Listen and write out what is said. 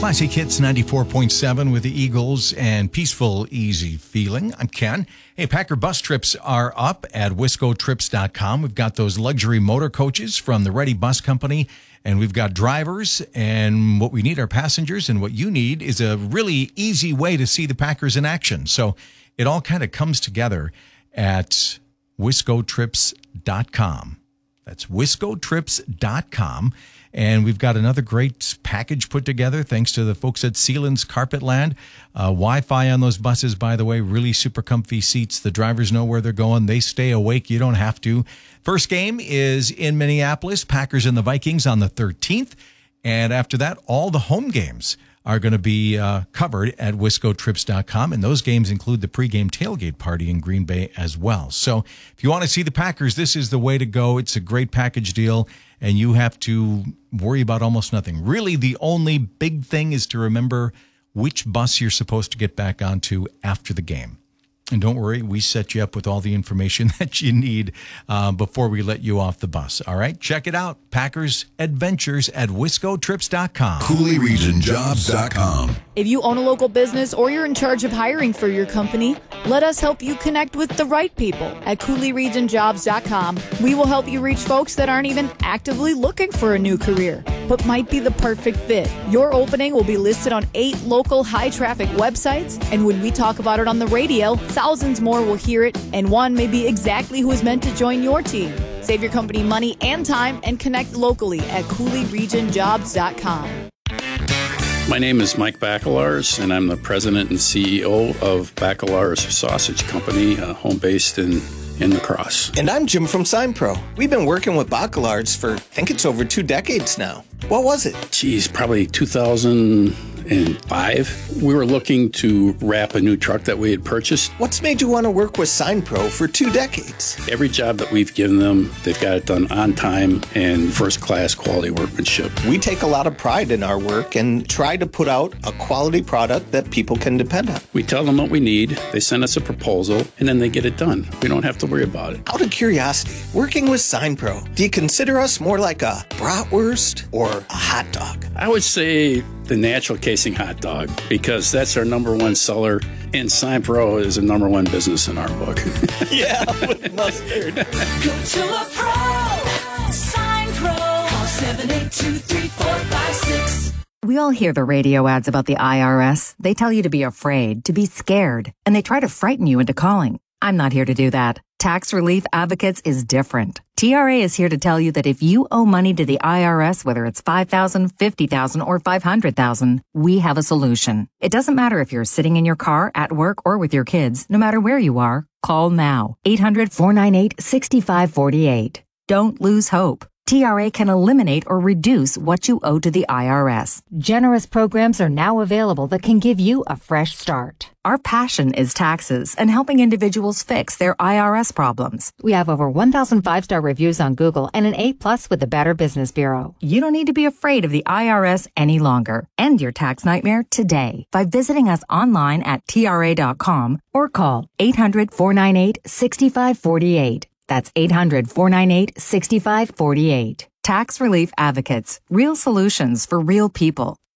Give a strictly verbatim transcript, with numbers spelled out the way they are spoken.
Classic Hits ninety-four point seven with the Eagles and Peaceful Easy Feeling. I'm Ken. Hey, Packer bus trips are up at wisco trips dot com. We've got those luxury motor coaches from the Ready Bus Company, and we've got drivers, and what we need are passengers, and what you need is a really easy way to see the Packers in action. So it all kind of comes together at wisco trips dot com. That's wisco trips dot com. And we've got another great package put together thanks to the folks at Sealands Carpetland. Uh, Wi-Fi on those buses, by the way, really super comfy seats. The drivers know where they're going. They stay awake. You don't have to. First game is in Minneapolis, Packers and the Vikings on the thirteenth. And after that, all the home games are going to be uh, covered at wisco trips dot com. And those games include the pregame tailgate party in Green Bay as well. So if you want to see the Packers, this is the way to go. It's a great package deal, and you have to worry about almost nothing. Really, the only big thing is to remember which bus you're supposed to get back onto after the game. And don't worry, we set you up with all the information that you need uh, before we let you off the bus. All right, check it out. Packers Adventures at wisco trips dot com. Cooley Region Jobs dot com. If you own a local business or you're in charge of hiring for your company, let us help you connect with the right people at Cooley Region Jobs dot com. We will help you reach folks that aren't even actively looking for a new career, but might be the perfect fit. Your opening will be listed on eight local high-traffic websites, and when we talk about it on the radio, thousands more will hear it, and one may be exactly who is meant to join your team. Save your company money and time and connect locally at Cooley Region Jobs dot com. My name is Mike Bacalars, and I'm the president and C E O of Bacalars Sausage Company, uh, home-based in, in La Crosse. And I'm Jim from SignPro. We've been working with Bacalars for, I think it's over two decades now. What was it? Geez, probably two thousand five. We were looking to wrap a new truck that we had purchased. What's made you want to work with SignPro for two decades? Every job that we've given them, they've got it done on time and first-class quality workmanship. We take a lot of pride in our work and try to put out a quality product that people can depend on. We tell them what we need, they send us a proposal, and then they get it done. We don't have to worry about it. Out of curiosity, working with SignPro, do you consider us more like a bratwurst or a hot dog? I would say the natural casing hot dog, because that's our number one seller, and SignPro is a number one business in our book. Yeah, with mustard. Go to a pro, SignPro, call seven eight two, three four five six. We all hear the radio ads about the I R S. They tell you to be afraid, to be scared, and they try to frighten you into calling. I'm not here to do that. Tax Relief Advocates is different. T R A is here to tell you that if you owe money to the I R S, whether it's five thousand dollars, fifty thousand dollars, or five hundred thousand dollars, we have a solution. It doesn't matter if you're sitting in your car, at work, or with your kids. No matter where you are, call now. eight hundred, four nine eight, six five four eight. Don't lose hope. T R A can eliminate or reduce what you owe to the I R S. Generous programs are now available that can give you a fresh start. Our passion is taxes and helping individuals fix their I R S problems. We have over one thousand five-star reviews on Google and an A plus with the Better Business Bureau. You don't need to be afraid of the I R S any longer. End your tax nightmare today by visiting us online at T R A dot com or call eight hundred, four nine eight, six five four eight. That's eight hundred, four nine eight, six five four eight. Tax Relief Advocates. Real solutions for real people.